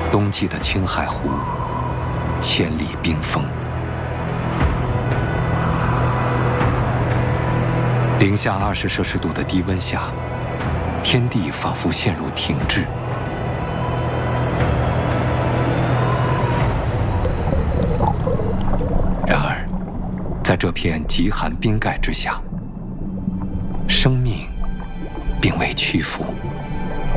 冬季的青海湖，千里冰封。零下20摄氏度的低温下，天地仿佛陷入停滞。然而，在这片极寒冰盖之下，生命并未屈服。